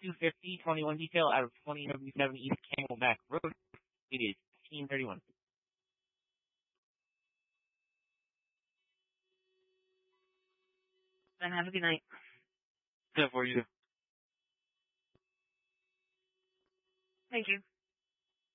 250, 21 detail out of 20W7 East Camelback Road. It is 1531. Then have a good night. Yeah, for you. Thank you.